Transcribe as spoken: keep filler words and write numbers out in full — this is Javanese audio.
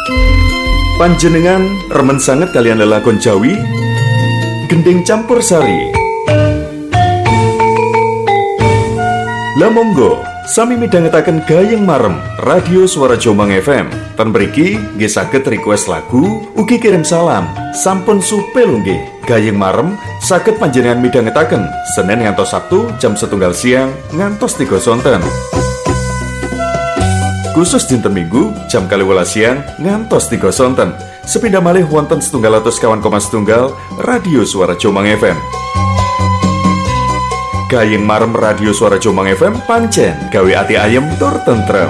Panjenengan remen sanget kalian lelakon Jawi gending campur sari. Lah monggo sami midhangetaken gayeng marem Radio Swara Jombang F M. Ten mriki nggih saged request lagu, ugi kirim salam. Sampun supel nggih. Gayeng marem saged panjenengan midhangetaken Senin ngantos Sabtu jam setunggal siang ngantos tiga sonten. Khusus dinten Minggu jam kaliwelas siang ngantos tiga sonten. Sepindah malih wonten setunggal atus kawan koma setunggal Radio Swara Jombang F M. Gayeng marem Radio Swara Jombang F M pancen gawe ati ayem tur tentrem.